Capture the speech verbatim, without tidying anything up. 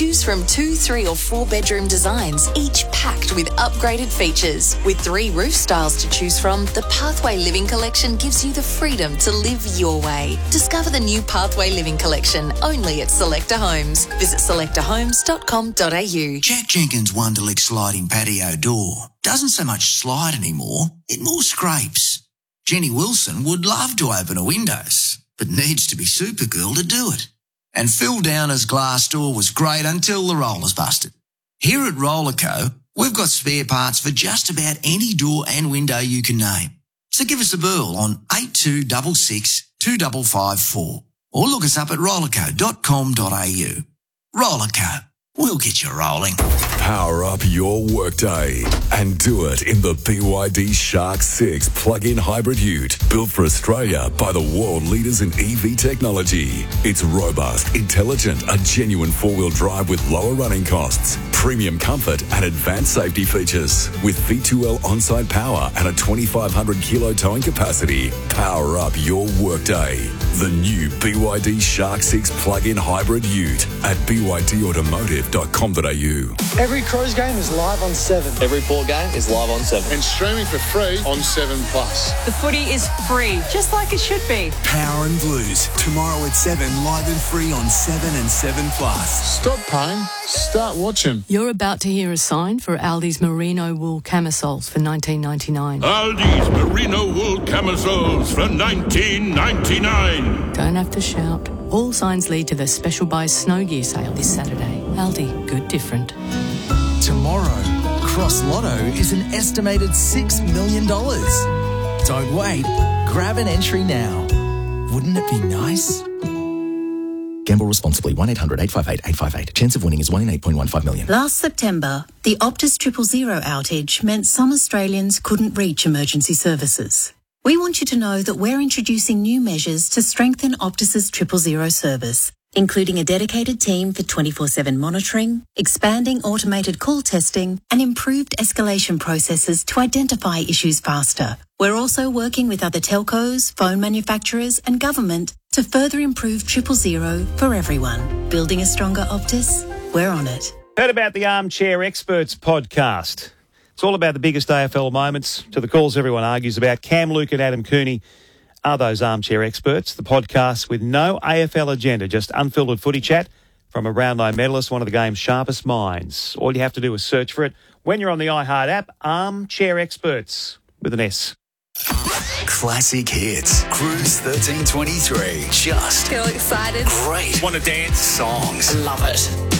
Choose from two, three or four bedroom designs, each packed with upgraded features. With three roof styles to choose from, the Pathway Living Collection gives you the freedom to live your way. Discover the new Pathway Living Collection only at Selector Homes. Visit selector homes dot com dot a u. Jack Jenkins' Wonderlick sliding patio door doesn't so much slide anymore, it more scrapes. Jenny Wilson would love to open her windows, but needs to be Supergirl to do it. And Phil Downer's glass door was great until the rollers busted. Here at Rollerco, we've got spare parts for just about any door and window you can name. So give us a burl on eight two six six, two five five four or look us up at rollerco dot com dot a u. Rollerco, we'll get you rolling. Power up your workday and do it in the B Y D Shark six plug-in hybrid ute, built for Australia by the world leaders in E V technology. It's robust, intelligent, a genuine four-wheel drive with lower running costs, premium comfort and advanced safety features. With V two L on-site power and a twenty-five hundred kilo towing capacity, power up your workday. The new B Y D Shark six plug-in hybrid ute at b y d automotive dot com dot a u. Every Crows game is live on seven. Every Port game is live on seven. And streaming for free on seven plus. The footy is free, just like it should be. Power and Blues, tomorrow at seven, live and free on seven and seven plus. Stop paying, start watching. You're about to hear a sign for Aldi's merino wool camisoles for nineteen ninety-nine. Aldi's merino wool camisoles for nineteen ninety-nine. Don't have to shout. All signs lead to the special buy snow gear sale this Saturday. Aldi, good different. Tomorrow, Cross Lotto is an estimated six million dollars. Don't wait. Grab an entry now. Wouldn't it be nice? Gamble responsibly. one eight hundred eight five eight eight five eight. Chance of winning is one in eight point one five million. Last September, the Optus Triple Zero outage meant some Australians couldn't reach emergency services. We want you to know that we're introducing new measures to strengthen Optus's Triple Zero service, including a dedicated team for twenty-four seven monitoring, expanding automated call testing, and improved escalation processes to identify issues faster. We're also working with other telcos, phone manufacturers, and government to further improve Triple Zero for everyone. Building a stronger Optus? We're on it. Heard about the Armchair Experts podcast. It's all about the biggest A F L moments. To the calls everyone argues about. Cam Luke and Adam Cooney are those armchair experts. The podcast with no A F L agenda, just unfiltered footy chat from a Brownlow medalist, one of the game's sharpest minds. All you have to do is search for it when you're on the iHeart app. Armchair Experts with an S. Classic hits. Cruise thirteen twenty-three. Just feel excited. Great. Want to dance? Songs. Love it.